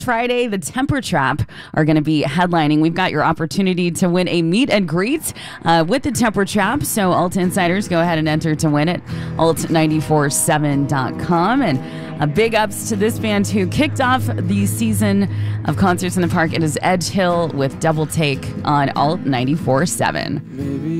Friday, the Temper Trap are going to be headlining. We've got your opportunity to win a meet and greet with the Temper Trap. So Alt Insiders, go ahead and enter to win it. Alt947.com. And big ups to this band who kicked off the season of Concerts in the Park. It is Edge Hill with Double Take on Alt 94.7.